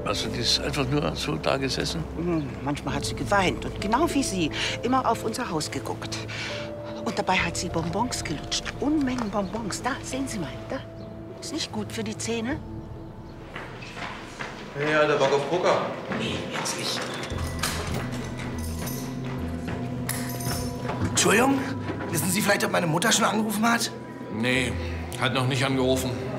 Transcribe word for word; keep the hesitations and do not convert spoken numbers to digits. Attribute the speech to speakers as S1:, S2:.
S1: Also die ist einfach nur so da gesessen?
S2: Hm, manchmal hat sie geweint und genau wie Sie immer auf unser Haus geguckt. Und dabei hat sie Bonbons gelutscht. Unmengen Bonbons. Da, sehen Sie mal. Da. Ist nicht gut für die Zähne.
S3: Ja, der Bock auf Poker.
S2: Nee, jetzt nicht.
S4: Entschuldigung, wissen Sie vielleicht, ob meine Mutter schon angerufen hat?
S5: Nee, hat noch nicht angerufen.